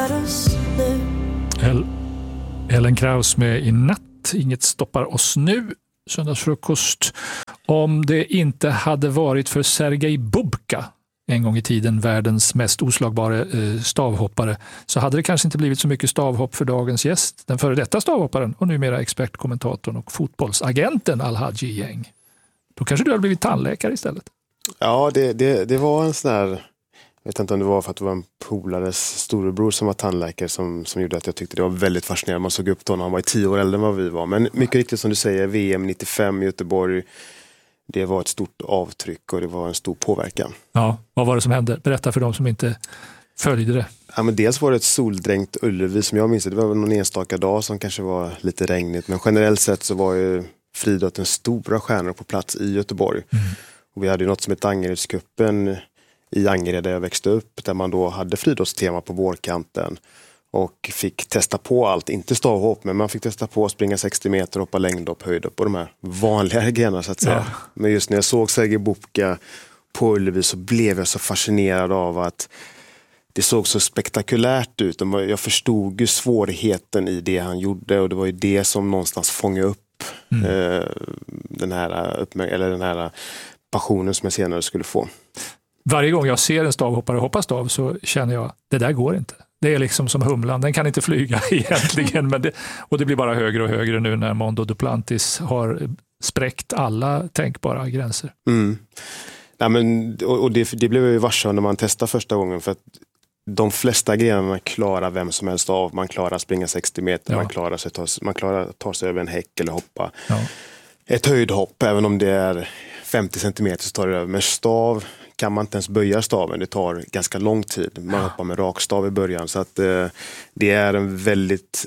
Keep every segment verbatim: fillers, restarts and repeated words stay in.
oss nu. El- Ellen Kraus med I natt. Inget stoppar oss nu. Söndagsfrukost. Om det inte hade varit för Sergej Bubka, en gång i tiden världens mest oslagbara eh, stavhoppare, så hade det kanske inte blivit så mycket stavhopp för dagens gäst, den före detta stavhopparen och numera expertkommentatorn och fotbollsagenten Al-Hadji Gäng. Då kanske du hade blivit tandläkare istället. Ja, det, det, det var en sån där, jag vet inte om det var för att det var en polares storebror som var tandläkare som, som gjorde att jag tyckte det var väldigt fascinerande. Man såg upp till honom, han var tio år äldre än vad vi var. Men mycket riktigt som du säger, V M nittiofem i Göteborg, det var ett stort avtryck och det var en stor påverkan. Ja, vad var det som hände? Berätta för de som inte följde det. Ja, men dels var det ett soldränkt Ullevi som jag minns. Det var någon enstaka dag som kanske var lite regnigt. Men generellt sett så var ju friidrottens stora stjärnor på plats i Göteborg. Mm. Och vi hade ju något som hette Angeredscupen i Angered där jag växte upp. Där man då hade friidrottstema på vårkanten. Och fick testa på allt, inte stavhopp, men man fick testa på att springa sextio meter, hoppa längdhopp, höjdhopp och de här vanliga grejerna så att säga. Ja. Men just när jag såg Sergej Bubka på Ullevi så blev jag så fascinerad av att det såg så spektakulärt ut. Jag förstod ju svårigheten i det han gjorde och det var ju det som någonstans fångade upp mm. eh, den, här, eller den här passionen som jag senare skulle få. Varje gång jag ser en stavhoppare hoppa stav så känner jag, det där går inte. Det är liksom som humlan, den kan inte flyga egentligen. Men det, och det blir bara högre och högre nu när Mondo Duplantis har spräckt alla tänkbara gränser. Mm. Ja, men, och och det, det blev ju varse när man testade första gången för att de flesta grenarna klarar vem som helst av. Man klarar springa sextio meter, ja. man klarar sig ta, man klarar ta sig över en häck eller hoppa. Ja. Ett höjdhopp, även om det är femtio centimeter så tar det över. Men stav kan man inte ens böja staven, det tar ganska lång tid. Man hoppar med rakstav i början så att eh, det är en väldigt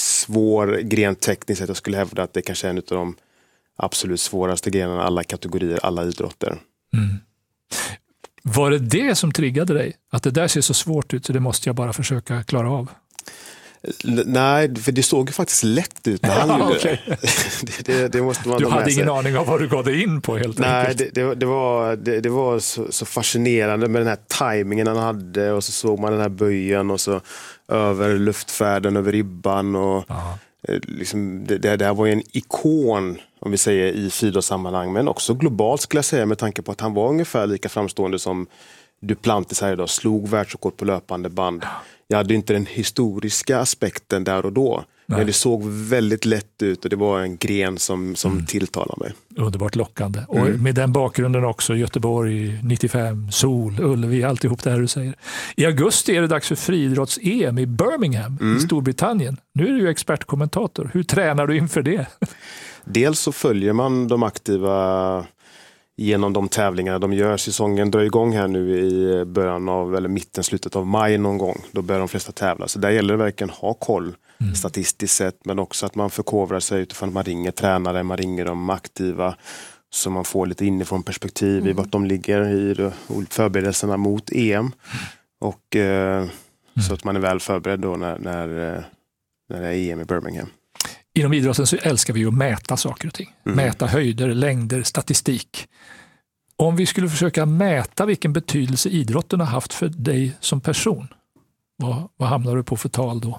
svår gren tekniskt sett. Jag skulle hävda att det kanske är en av de absolut svåraste grenarna, alla kategorier, alla idrotter. Mm. Var det det som triggade dig? Att det där ser så svårt ut så det måste jag bara försöka klara av? Nej, för det såg ju faktiskt lätt ut när han ja, gjorde okay. det. det, det måste man du hade ingen aning om vad du gav dig in på helt Nej, enkelt. Nej, det, det, det var, det, det var så, så fascinerande med den här tajmingen han hade och så såg man den här böjen och så över luftfärden, över ribban och liksom, det, det här var ju en ikon om vi säger i friidrottssammanhang men också globalt skulle jag säga med tanke på att han var ungefär lika framstående som Duplantis här idag, slog världsrekord på löpande band. Jag hade inte den historiska aspekten där och då. Nej. Men det såg väldigt lätt ut och det var en gren som, som mm. tilltalade mig. Underbart lockande. Och mm. med den bakgrunden också Göteborg, nittiofem, Sol, Ullevi, alltihop det här du säger. I augusti är det dags för friidrotts-E M i Birmingham mm. i Storbritannien. Nu är du ju expertkommentator. Hur tränar du inför det? Dels så följer man de aktiva genom de tävlingar de gör. Säsongen drar igång här nu i början av, eller mitten, slutet av maj någon gång. Då börjar de flesta tävla. Så där gäller det verkligen att ha koll mm. statistiskt sett. Men också att man förkovrar sig utifrån att man ringer tränare, man ringer de aktiva. Så man får lite inifrån perspektiv mm. i vart de ligger i förberedelserna mot E M. Och eh, mm. så att man är väl förberedd då när, när, när det är E M i Birmingham. Inom idrotten så älskar vi att mäta saker och ting. Mm. Mäta höjder, längder, statistik. Om vi skulle försöka mäta vilken betydelse idrotten har haft för dig som person, vad, vad hamnar du på för tal då?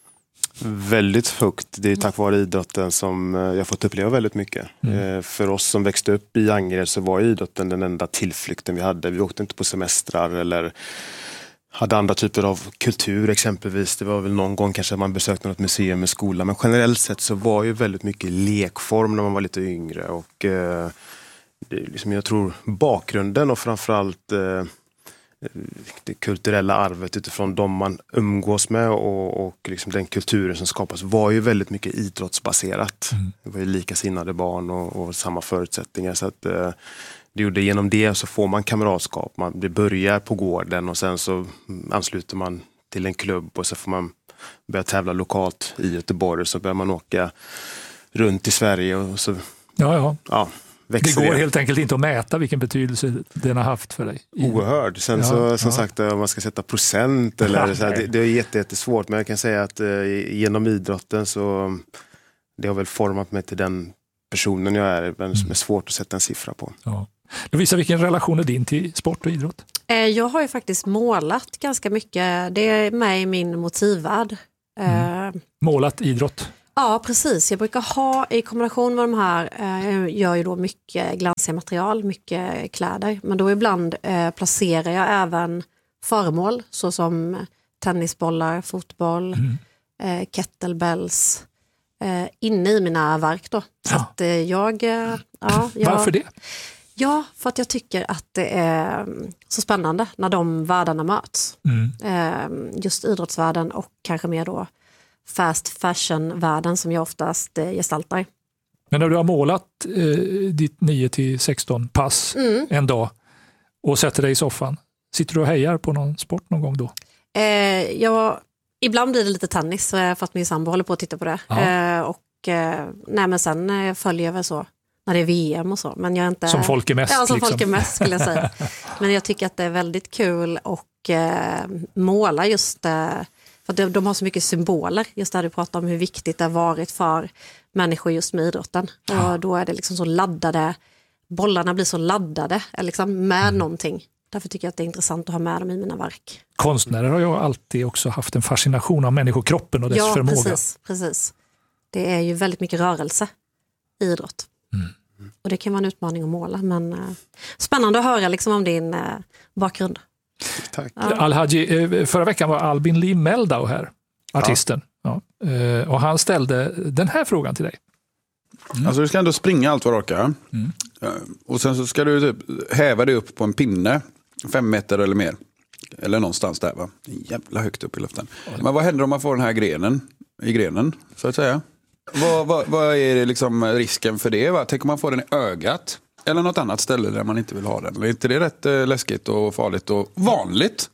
Väldigt högt. Det är tack vare idrotten som jag fått uppleva väldigt mycket. Mm. För oss som växte upp i Angered så var idrotten den enda tillflykten vi hade. Vi åkte inte på semestrar eller hade andra typer av kultur exempelvis. Det var väl någon gång kanske man besökte något museum med skolan. Men generellt sett så var ju väldigt mycket lekform när man var lite yngre. Och eh, det, liksom, jag tror bakgrunden och framförallt eh, det kulturella arvet utifrån de man umgås med och, och liksom den kulturen som skapas var ju väldigt mycket idrottsbaserat. Mm. Det var ju likasinnade barn och, och samma förutsättningar så att eh, det gjorde genom det så får man kamratskap. Man börjar på gården och sen så ansluter man till en klubb och så får man börja tävla lokalt i Göteborg och så börjar man åka runt i Sverige och så ja, ja. Ja, det går det. Helt enkelt inte att mäta vilken betydelse den har haft för dig. Oerhörd. Sen ja, så som ja. sagt om man ska sätta procent eller så här, det, det är jätte, jättesvårt men jag kan säga att eh, genom idrotten så det har väl format mig till den personen jag är men som är svårt att sätta en siffra på. Ja. Lovisa, vilken relation är din till sport och idrott? Jag har ju faktiskt målat ganska mycket. Det är med i min motivvärld. Mm. Målat idrott? Ja, precis. Jag brukar ha i kombination med de här, jag gör ju då mycket glansiga material, mycket kläder. Men då ibland placerar jag även föremål såsom tennisbollar, fotboll, mm. kettlebells inne i mina verk då. Så ja. att jag, ja, jag... Varför det? Ja, för att jag tycker att det är så spännande när de världarna möts. Mm. Just idrottsvärlden och kanske mer då fast fashion-världen som jag oftast gestaltar. Men när du har målat eh, ditt nio till sexton pass mm. en dag och sätter dig i soffan, sitter du och hejar på någon sport någon gång då? Eh, jag, ibland blir det lite tennis för att min sambo håller på att titta på det. Eh, och eh, nej, men sen eh, följer jag väl så när det är V M och så. Men jag är inte, som folk är mest. Ja, som liksom. folk är mest skulle jag säga. Men jag tycker att det är väldigt kul att eh, måla just eh, för de, de har så mycket symboler. Just där du pratar om hur viktigt det har varit för människor just med idrotten. Ja. Och då är det liksom så laddade, bollarna blir så laddade liksom med mm. någonting. Därför tycker jag att det är intressant att ha med dem i mina verk. Konstnärer har ju alltid också haft en fascination av människokroppen och dess ja, förmåga. Ja, precis, precis. Det är ju väldigt mycket rörelse i idrott. Mm. Och det kan vara en utmaning att måla. Men uh, spännande att höra liksom om din uh, bakgrund. Tack. Ja. Al-Haji, förra veckan var Albin Lee Meldau här, artisten. Ja. Ja. Och han ställde den här frågan till dig. Mm. Alltså du ska ändå springa allt vad du orkar. Mm. Och sen så ska du typ häva dig upp på en pinne, fem meter eller mer. Eller någonstans där, va? Jävla högt upp i luften. Mm. Men vad händer om man får den här grenen i grenen, så att säga? Vad, vad, vad är liksom risken för det? Va? Tänk om man får den i ögat eller något annat ställe där man inte vill ha den. Eller är inte det rätt eh, läskigt och farligt och vanligt?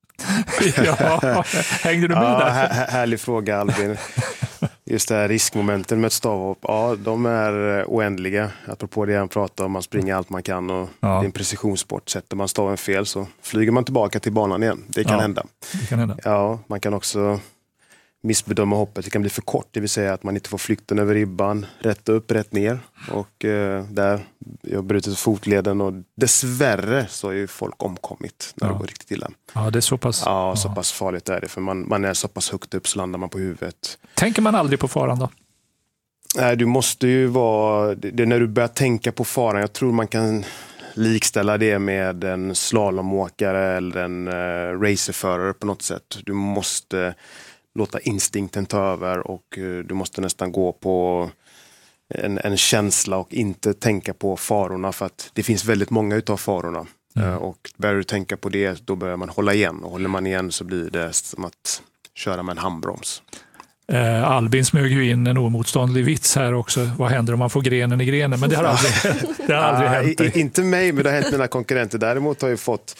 Ja, hängde du med ja, där? Här, härlig fråga, Albin. Just det här riskmomenten med ett stavhopp, ja, de är oändliga. Apropå det han pratar om, man springer allt man kan och ja. Det är en precisionssport. Sätter man staven fel så flyger man tillbaka till banan igen. Det kan ja, hända. Det kan hända. Ja, man kan också missbedöma hoppet. Det kan bli för kort, det vill säga att man inte får flykten över ribban. Rätt upp, rätt ner. Och eh, där, jag har brutit fotleden och dessvärre så är ju folk omkommit när ja. Det går riktigt illa. Ja, det är så pass, ja, ja. så pass farligt är det. För man, man är så pass högt upp så landar man på huvudet. Tänker man aldrig på faran då? Nej, du måste ju vara... Det är när du börjar tänka på faran. Jag tror man kan likställa det med en slalomåkare eller en uh, racerförare på något sätt. Du måste låta instinkten ta över och uh, du måste nästan gå på en, en känsla och inte tänka på farorna, för att det finns väldigt många utav farorna. Mm. Uh, och börjar du tänka på det, då börjar man hålla igen. Och håller man igen så blir det som att köra med en handbroms. Uh, Albin smög ju in en omotståndlig vits här också. Vad händer om man får grenen i grenen? Men det har aldrig, det har aldrig ja, hänt. I, inte mig, men det har hänt mina konkurrenter. Däremot har jag fått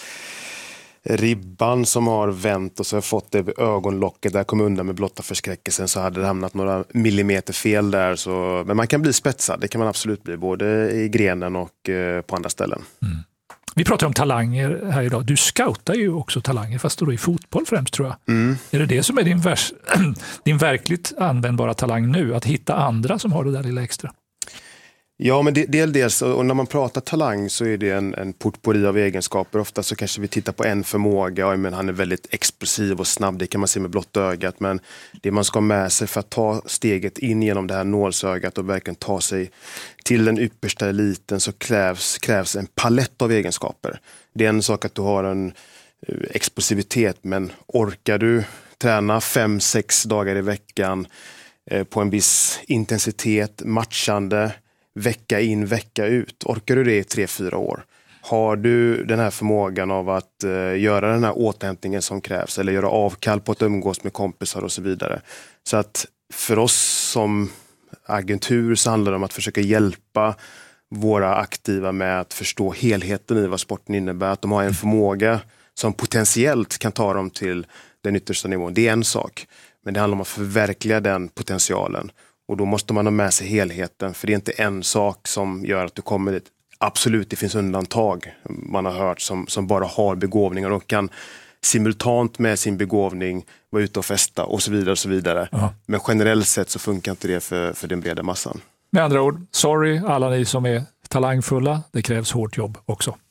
ribban som har vänt och så har jag fått det vid ögonlocket. Där kom undan med blotta förskräckelsen, så hade det hamnat några millimeter fel där. Så, men man kan bli spetsad, det kan man absolut bli. Både i grenen och uh, på andra ställen. Mm. Vi pratar om talanger här idag. Du scoutar ju också talanger, fast då i fotboll främst, tror jag. Mm. Är det det som är din, vers, din verkligt användbara talang nu? Att hitta andra som har det där lilla extra? Ja, men det, det, dels, och när man pratar talang så är det en, en potpourri av egenskaper. Ofta så kanske vi tittar på en förmåga. Ja, men han är väldigt explosiv och snabb, det kan man se med blott ögat. Men det man ska ha med sig för att ta steget in genom det här nålsögat och verkligen ta sig till den yppersta eliten, så krävs, krävs en palett av egenskaper. Det är en sak att du har en explosivitet, men orkar du träna fem, sex dagar i veckan eh, på en viss intensitet, matchande, vecka in, vecka ut. Orkar du det i tre, fyra år? Har du den här förmågan av att uh, göra den här återhämtningen som krävs, eller göra avkall på att umgås med kompisar och så vidare. Så att för oss som agentur så handlar det om att försöka hjälpa våra aktiva med att förstå helheten i vad sporten innebär. Att de har en förmåga som potentiellt kan ta dem till den yttersta nivån. Det är en sak. Men det handlar om att förverkliga den potentialen. Och då måste man ha med sig helheten, för det är inte en sak som gör att du kommer dit. Absolut, det finns undantag man har hört som, som bara har begåvningar och kan simultant med sin begåvning vara ute och festa och så vidare och så vidare. Uh-huh. Men generellt sett så funkar inte det för, för den breda massan. Med andra ord, sorry alla ni som är talangfulla, det krävs hårt jobb också.